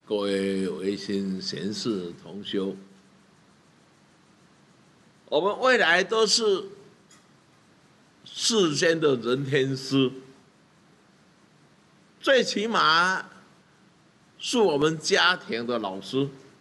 各位维新贤士同修，我们未来都是世间的人天师，最起码是我们家庭的老师。